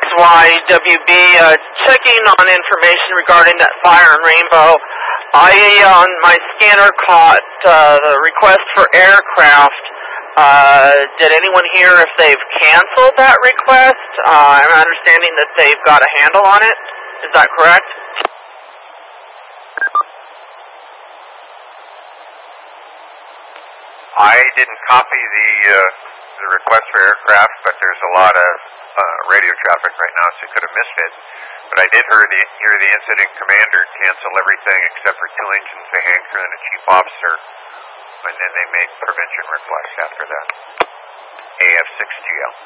KG6YWB, checking on information regarding that fire in Rainbow. I, on my scanner, caught the request for aircraft. Did anyone hear if they've canceled that request? I'm understanding that they've got a handle on it. Is that correct? I didn't copy the request for aircraft, but there's a lot of radio traffic right now, so you could have missed it. But I did hear the incident commander cancel everything except for 2 engines, the hangar, and a chief officer, and then they made prevention requests after that. AF6GL.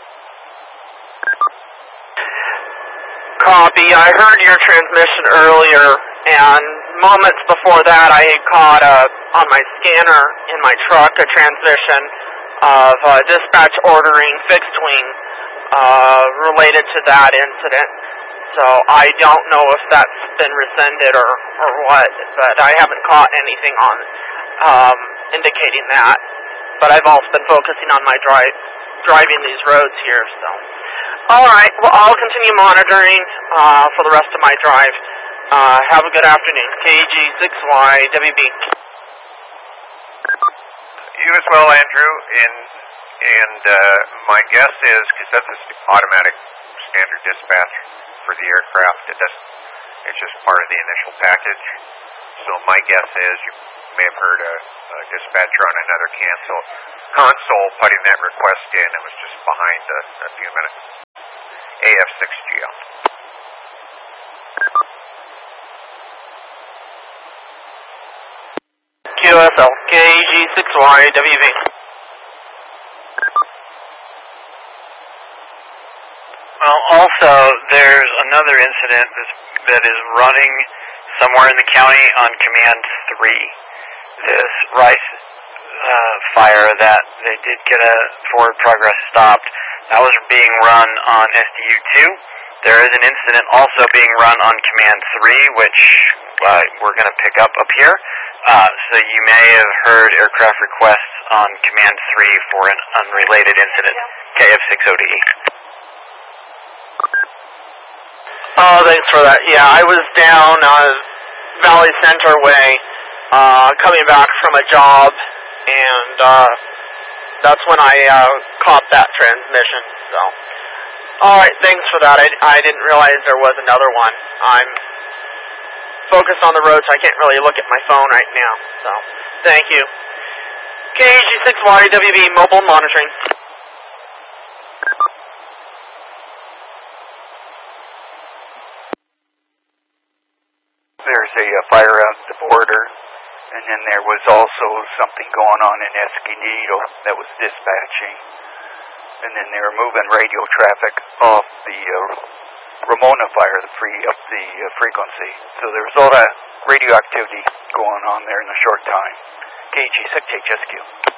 Copy. I heard your transmission earlier, and moments before that I had caught on my scanner in my truck a transmission of dispatch ordering fixed wing related to that incident. So I don't know if that's been rescinded or what, but I haven't caught anything on indicating that. But I've also been focusing on my driving these roads here, so. Alright, well, I'll continue monitoring for the rest of my drive. Have a good afternoon. KG6YWB. You as well, Andrew, and my guess is, because that's an automatic standard dispatch for the aircraft, it's just part of the initial package. So my guess is you may have heard a dispatcher on another console putting that request in. It was just behind a few minutes. AF6GL. QSL, KG6YWB. Well, also, there's another incident that is running somewhere in the county on Command 3. This rice fire that they did get a forward progress stopped. That was being run on SDU-2. There is an incident also being run on Command 3, which we're going to pick up here. So you may have heard aircraft requests on Command 3 for an unrelated incident, KF6ODE. Oh, thanks for that. Yeah, I was down Valley Center way, coming back from a job, and that's when I caught that transmission. So, all right, thanks for that. I didn't realize there was another one. I'm focused on the road, so I can't really look at my phone right now. So, thank you. KG6YWB mobile monitoring. There's a fire out at the border, and then there was also something going on in Escondido that was dispatching, and then they were moving radio traffic off the Ramona fire to free up the frequency. So there was all that radio activity going on there in a short time. KG6HSQ.